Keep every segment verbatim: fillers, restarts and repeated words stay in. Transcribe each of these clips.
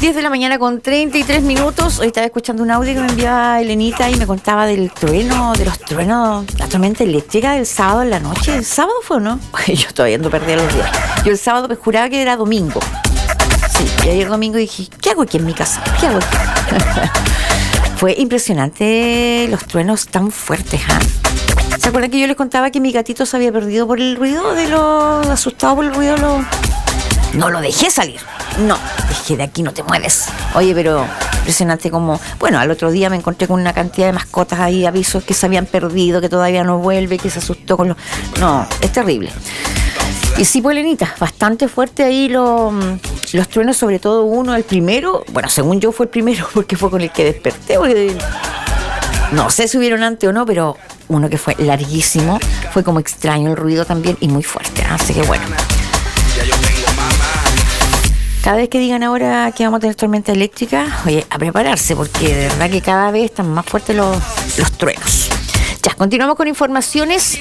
diez de la mañana con treinta y tres minutos. Hoy estaba escuchando un audio que me enviaba Elenita y me contaba del trueno, de los truenos, la tormenta eléctrica del sábado en la noche. ¿El sábado fue o no? Yo todavía ando perdida los días. Yo el sábado me juraba que era domingo. Sí, y ayer domingo dije, ¿qué hago aquí en mi casa? ¿Qué hago aquí? Fue impresionante los truenos tan fuertes, ¿ah? ¿eh? ¿Se acuerdan que yo les contaba que mi gatito se había perdido por el ruido de los... asustado por el ruido de los... No lo dejé salir. No, dije, de aquí no te mueves. Oye, pero impresionante como... Bueno, al otro día me encontré con una cantidad de mascotas ahí, avisos que se habían perdido, que todavía no vuelve, que se asustó con los... No, es terrible. Y sí, pues, Elenita, bastante fuerte ahí los, los truenos, sobre todo uno, el primero. Bueno, según yo fue el primero, porque fue con el que desperté. Porque... No sé si hubieron antes o no, pero uno que fue larguísimo. Fue como extraño el ruido también y muy fuerte. Así que bueno. Cada vez que digan ahora que vamos a tener tormenta eléctrica, oye, a prepararse, porque de verdad que cada vez están más fuertes los, los truenos. Ya, continuamos con informaciones.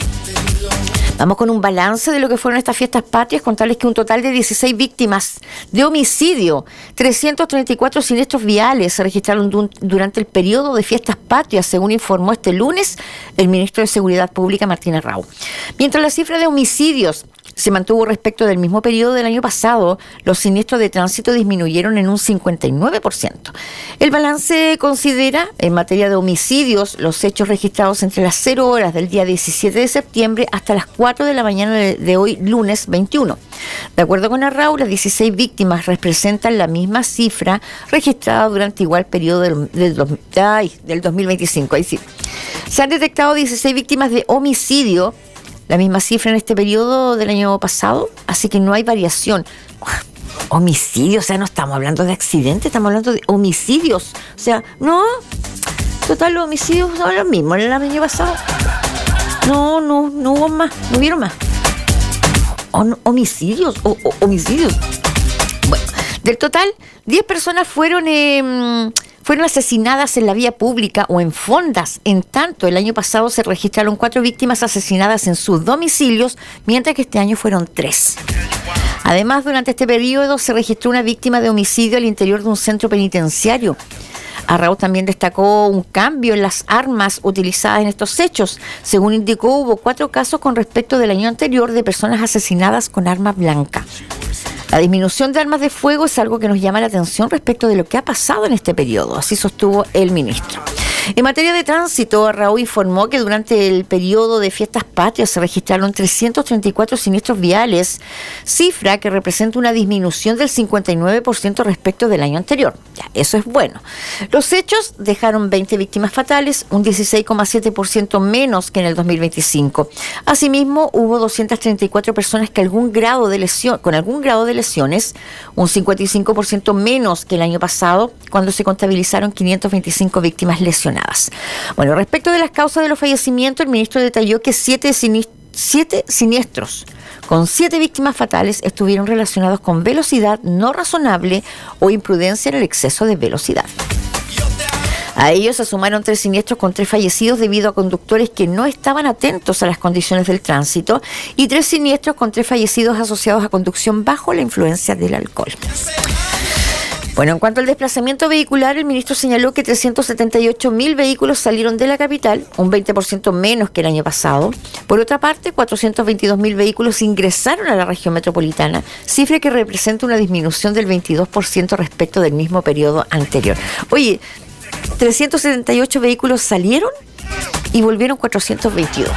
Vamos con un balance de lo que fueron estas fiestas patrias, contarles que un total de dieciséis víctimas de homicidio, trescientos treinta y cuatro siniestros viales se registraron du- durante el periodo de fiestas patrias, según informó este lunes el ministro de Seguridad Pública, Martín Arrau. Mientras la cifra de homicidios se mantuvo respecto del mismo periodo del año pasado, los siniestros de tránsito disminuyeron en un cincuenta y nueve por ciento. El balance considera, en materia de homicidios, los hechos registrados entre las cero horas del día diecisiete de septiembre hasta las cuatro de la mañana de, de hoy, lunes veintiuno. De acuerdo con Arrau, las dieciséis víctimas representan la misma cifra registrada durante igual periodo del, del, ay, del dos mil veinticinco. Ahí sí. Se han detectado dieciséis víctimas de homicidio, la misma cifra en este periodo del año pasado, así que no hay variación. Homicidio, o sea, no estamos hablando de accidentes, estamos hablando de homicidios. O sea, no, total, los homicidios son los mismos en el año pasado. No, no, no hubo más, no hubieron más. O, no, homicidios, o, o, homicidios. Bueno, del total, diez personas fueron... Eh, fueron asesinadas en la vía pública o en fondas. En tanto, el año pasado se registraron cuatro víctimas asesinadas en sus domicilios, mientras que este año fueron tres. Además, durante este periodo se registró una víctima de homicidio al interior de un centro penitenciario. Arrau también destacó un cambio en las armas utilizadas en estos hechos. Según indicó, hubo cuatro casos con respecto del año anterior de personas asesinadas con arma blanca. La disminución de armas de fuego es algo que nos llama la atención respecto de lo que ha pasado en este periodo, así sostuvo el ministro. En materia de tránsito, Arrau informó que durante el periodo de fiestas patrias se registraron trescientos treinta y cuatro siniestros viales, cifra que representa una disminución del cincuenta y nueve por ciento respecto del año anterior. Ya, eso es bueno. Los hechos dejaron veinte víctimas fatales, un dieciséis coma siete por ciento menos que en el dos mil veinticinco. Asimismo, hubo doscientas treinta y cuatro personas que algún grado de lesión, con algún grado de lesiones, un cincuenta y cinco por ciento menos que el año pasado, cuando se contabilizaron quinientas veinticinco víctimas lesionadas. Bueno, respecto de las causas de los fallecimientos, el ministro detalló que siete, sinist- siete siniestros con siete víctimas fatales estuvieron relacionados con velocidad no razonable o imprudencia en el exceso de velocidad. A ellos se sumaron tres siniestros con tres fallecidos debido a conductores que no estaban atentos a las condiciones del tránsito y tres siniestros con tres fallecidos asociados a conducción bajo la influencia del alcohol. Bueno, en cuanto al desplazamiento vehicular, el ministro señaló que trescientos setenta y ocho mil vehículos salieron de la capital, un veinte por ciento menos que el año pasado. Por otra parte, cuatrocientos veintidós mil vehículos ingresaron a la región metropolitana, cifra que representa una disminución del veintidós por ciento respecto del mismo periodo anterior. Oye, trescientos setenta y ocho vehículos salieron y volvieron cuatrocientos veintidós.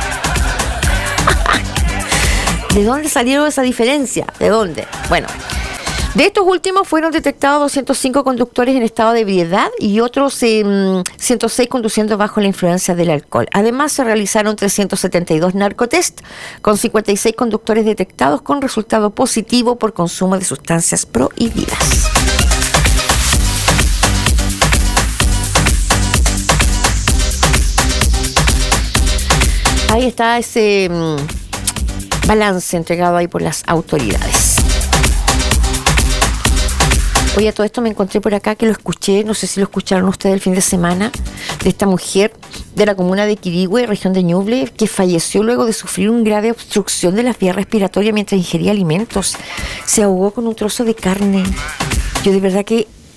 ¿De dónde salieron esa diferencia? ¿De dónde? Bueno... De estos últimos fueron detectados doscientos cinco conductores en estado de ebriedad y otros eh, ciento seis conduciendo bajo la influencia del alcohol. Además, se realizaron trescientos setenta y dos narcotest con cincuenta y seis conductores detectados con resultado positivo por consumo de sustancias prohibidas. Ahí está ese um, balance entregado ahí por las autoridades. Oye, a todo esto me encontré por acá que lo escuché, no sé si lo escucharon ustedes el fin de semana, de esta mujer de la comuna de Quirihue, región de Ñuble, que falleció luego de sufrir una grave obstrucción de las vías respiratorias mientras ingería alimentos. Se ahogó con un trozo de carne. Yo de verdad que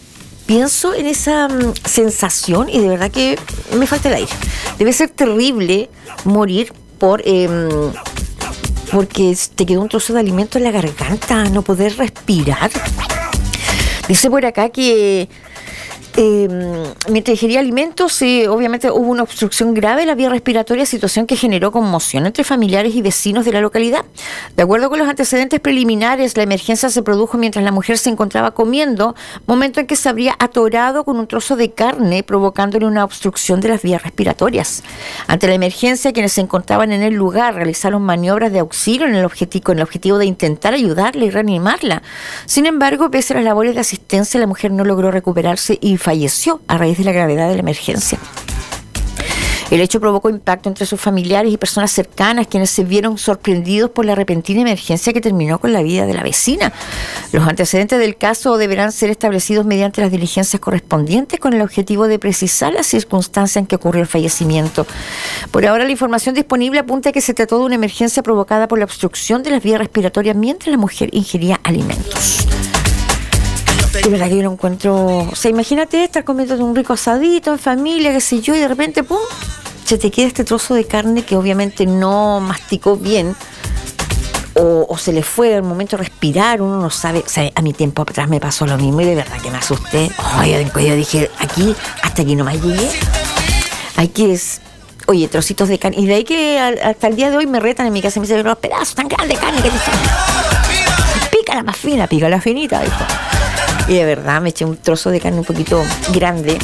pienso en esa um, sensación y de verdad que me falta el aire. Debe ser terrible morir por eh, porque te quedó un trozo de alimento en la garganta, no poder respirar. Dice por acá que Eh, mientras ingería alimentos, eh, obviamente hubo una obstrucción grave de la vía respiratoria, situación que generó conmoción entre familiares y vecinos de la localidad. De acuerdo con los antecedentes preliminares, la emergencia se produjo mientras la mujer se encontraba comiendo, momento en que se habría atorado con un trozo de carne, provocándole una obstrucción de las vías respiratorias. Ante la emergencia, quienes se encontraban en el lugar realizaron maniobras de auxilio en el objetivo, con el objetivo de intentar ayudarla y reanimarla. Sin embargo, pese a las labores de asistencia, la mujer no logró recuperarse y falleció a raíz de la gravedad de la emergencia. El hecho provocó impacto entre sus familiares y personas cercanas, quienes se vieron sorprendidos por la repentina emergencia que terminó con la vida de la vecina. Los antecedentes del caso deberán ser establecidos mediante las diligencias correspondientes con el objetivo de precisar las circunstancias en que ocurrió el fallecimiento. Por ahora, la información disponible apunta a que se trató de una emergencia provocada por la obstrucción de las vías respiratorias mientras la mujer ingería alimentos. De verdad que yo lo encuentro... O sea, imagínate estar comiendo un rico asadito en familia, qué sé yo, y de repente, pum, se te queda este trozo de carne que obviamente no masticó bien, o, o se le fue al momento de respirar, uno no sabe. O sea, a mi tiempo atrás me pasó lo mismo y de verdad que me asusté. Oh, yo, yo dije, aquí, hasta aquí nomás llegué. Hay que... Oye, trocitos de carne. Y de ahí que hasta el día de hoy me retan en mi casa y me dicen, los pedazos tan grandes de carne que te echan. Pícala más fina, pícala finita, dijo. Y de verdad me eché un trozo de carne un poquito grande.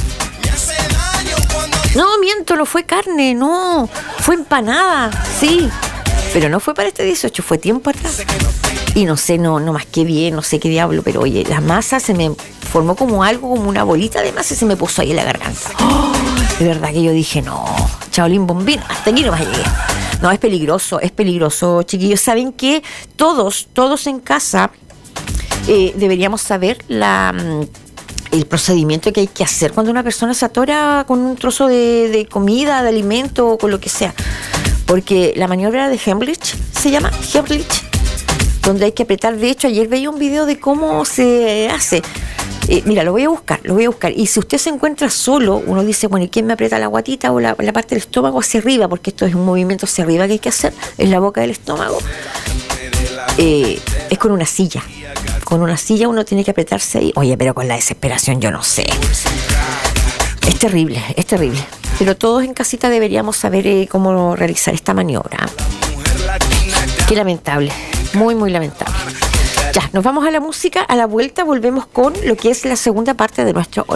No, miento, no fue carne, no. Fue empanada, sí. Pero no fue para este dieciocho, fue tiempo atrás. Y no sé, no, no más que bien, no sé qué diablo. Pero oye, la masa se me formó como algo, como una bolita de masa y se me puso ahí en la garganta. Oh, de verdad que yo dije, no, chaolín bombín, hasta aquí nomás llegué. No, es peligroso, es peligroso, chiquillos. ¿Saben qué? Todos, todos en casa... Eh, deberíamos saber la, el procedimiento que hay que hacer cuando una persona se atora con un trozo de, de comida, de alimento o con lo que sea. Porque la maniobra de Heimlich se llama Heimlich, donde hay que apretar. De hecho, ayer veía un video de cómo se hace. Eh, mira, lo voy a buscar, lo voy a buscar. Y si usted se encuentra solo, uno dice, bueno, ¿y quién me aprieta la guatita o la, la parte del estómago hacia arriba? Porque esto es un movimiento hacia arriba que hay que hacer, es la boca del estómago. Eh, es con una silla. Con una silla uno tiene que apretarse ahí. Oye, pero con la desesperación yo no sé. Es terrible, es terrible. Pero todos en casita deberíamos saber eh, cómo realizar esta maniobra. Qué lamentable, muy, muy lamentable. Ya, nos vamos a la música. A la vuelta volvemos con lo que es la segunda parte de nuestro